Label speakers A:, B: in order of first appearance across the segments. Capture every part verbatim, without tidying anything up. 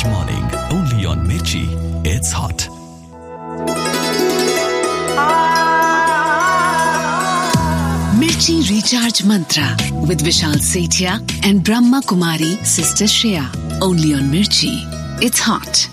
A: Recharge Morning, only on Mirchi. It's hot.
B: Mirchi Recharge Mantra with Vishal Sethia and Brahma Kumari Sister Shreya. Only on Mirchi. It's hot.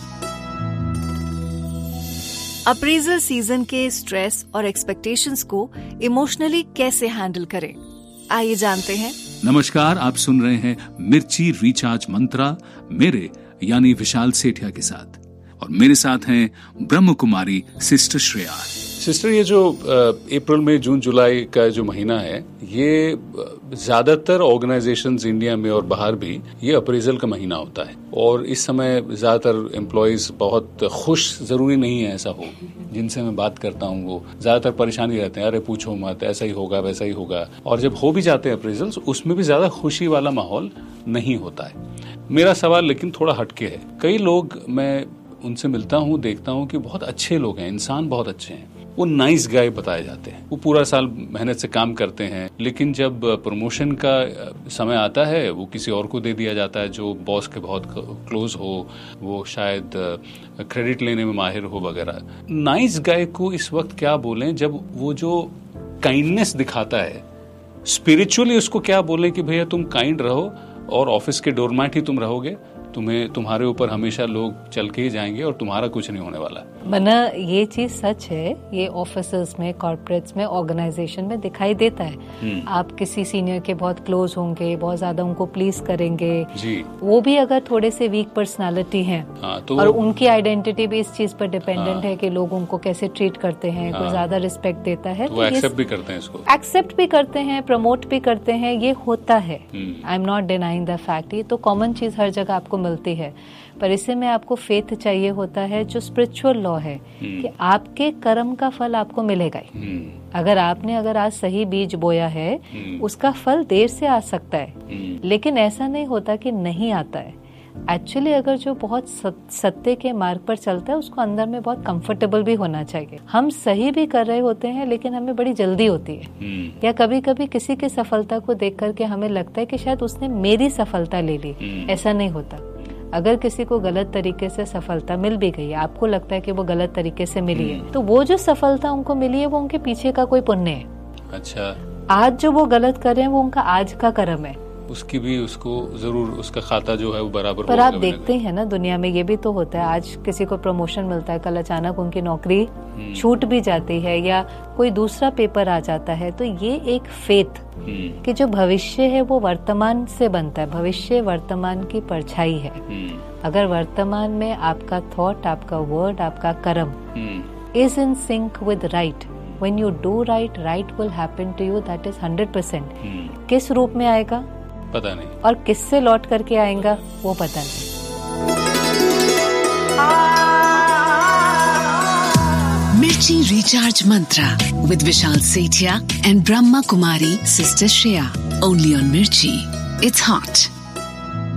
C: Appraisal season के stress और expectations को emotionally कैसे handle करें, आइए जानते हैं।
D: नमस्कार, आप सुन रहे हैं मिर्ची रिचार्ज मंत्रा मेरे यानी विशाल सेठिया के साथ, और मेरे साथ हैं ब्रह्म कुमारी सिस्टर श्रेया।
E: सिस्टर, ये जो अप्रैल मई जून जुलाई का जो महीना है, ये ज्यादातर ऑर्गेनाइजेशंस इंडिया में और बाहर भी ये अप्रेजल का महीना होता है, और इस समय ज्यादातर एम्प्लॉयज बहुत खुश, जरूरी नहीं है ऐसा हो, जिनसे मैं बात करता हूँ वो ज्यादातर परेशानी रहते हैं, अरे पूछो मत, ऐसा ही होगा वैसा ही होगा। और जब हो भी जाते हैं अप्रेजल्स, उसमें भी ज्यादा खुशी वाला माहौल नहीं होता है। मेरा सवाल लेकिन थोड़ा हटके है। कई लोग, मैं उनसे मिलता हूँ, देखता हूँ कि बहुत अच्छे लोग हैं, इंसान बहुत अच्छे हैं, वो नाइस गाय बताए जाते हैं, वो पूरा साल मेहनत से काम करते हैं, लेकिन जब प्रमोशन का समय आता है वो किसी और को दे दिया जाता है जो बॉस के बहुत क्लोज हो, वो शायद क्रेडिट लेने में माहिर हो वगैरह। नाइस गाय को इस वक्त क्या बोलें जब वो जो काइंडनेस दिखाता है, स्पिरिचुअली उसको क्या बोलें कि भैया तुम काइंड रहो और ऑफिस के डोरमैट ही तुम रहोगे, तुम्हें तुम्हारे ऊपर हमेशा लोग चल के ही जाएंगे और तुम्हारा कुछ नहीं होने वाला।
F: मना ये चीज सच है, ये ऑफिसर्स में, कॉर्पोरेट्स में, ऑर्गेनाइजेशन में दिखाई देता है। आप किसी सीनियर के बहुत क्लोज होंगे, बहुत ज्यादा उनको प्लीज करेंगे जी, वो भी अगर थोड़े से वीक पर्सनालिटी हैं, हाँ, तो और उनकी आइडेंटिटी भी इस चीज पर डिपेंडेंट हाँ, है कि लोग उनको कैसे ट्रीट करते हैं, हाँ, कोई ज्यादा रिस्पेक्ट देता है,
E: तो वो एक्सेप्ट भी करते हैं, इसको
F: एक्सेप्ट भी करते हैं, प्रमोट भी करते हैं, ये होता है। I am not denying the fact, ये तो कॉमन चीज हर जगह आपको मिलती है। पर इससे में आपको फेथ चाहिए होता है, जो स्पिरिचुअल लॉ है कि आपके कर्म का फल आपको मिलेगा ही। अगर आपने अगर आज सही बीज बोया है, उसका फल देर से आ सकता है, लेकिन ऐसा नहीं होता कि नहीं आता है। एक्चुअली अगर जो बहुत सत्य के मार्ग पर चलता है, उसको अंदर में बहुत कंफर्टेबल भी होना चाहिए। हम सही भी कर रहे होते हैं, लेकिन हमें बड़ी जल्दी होती है, या कभी कभी किसी की सफलता को देख करके हमें लगता है कि शायद उसने मेरी सफलता ले ली। ऐसा नहीं होता। अगर किसी को गलत तरीके से सफलता मिल भी गई है, आपको लगता है कि वो गलत तरीके से मिली है, तो वो जो सफलता उनको मिली है वो उनके पीछे का कोई पुण्य है।
E: अच्छा,
F: आज जो वो गलत कर रहे हैं वो उनका आज का कर्म है,
E: उसकी भी उसको जरूर उसका खाता जो है वो बराबर।
F: पर आप देखते हैं ना, दुनिया में ये भी तो होता है, आज किसी को प्रमोशन मिलता है, कल अचानक उनकी नौकरी छूट भी जाती है, या कोई दूसरा पेपर आ जाता है। तो ये एक फेथ कि जो भविष्य है वो वर्तमान से बनता है, भविष्य वर्तमान की परछाई है। अगर वर्तमान में आपका थॉट, आपका वर्ड, आपका कर्म is in sync with right, when you do right, right will happen to you, that is hundred percent. किस रूप में आएगा
E: पता नहीं,
F: और किससे लौट करके आएगा वो पता नहीं।
B: Mirchi Recharge Mantra with Vishal Sethia and Brahma Kumari Sister Shreya. Only on Mirchi. It's hot.